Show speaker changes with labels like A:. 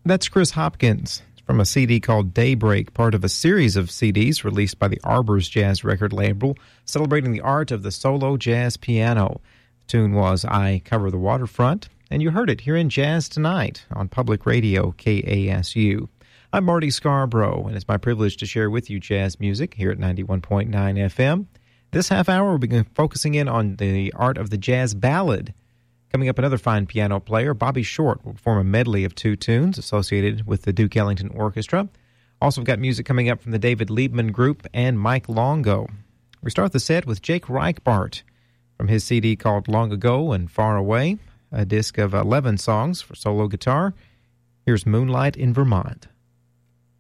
A: That's Chris Hopkins from a CD called Daybreak, part of a series of CDs released by the Arbors Jazz record label, celebrating the art of the solo jazz piano. The tune was I Cover the Waterfront, and you heard it here in Jazz Tonight on Public Radio KASU. I'm Marty Scarborough, and it's my privilege to share with you jazz music here at 91.9 FM. This half hour, we'll be focusing in on the art of the jazz ballad. Coming up, another fine piano player, Bobby Short, will perform a medley of two tunes associated with the Duke Ellington Orchestra. Also, we've got music coming up from the David Liebman Group and Mike Longo. We start the set with Jake Reichbart from his CD called Long Ago and Far Away, a disc of 11 songs for solo guitar. Here's Moonlight in Vermont.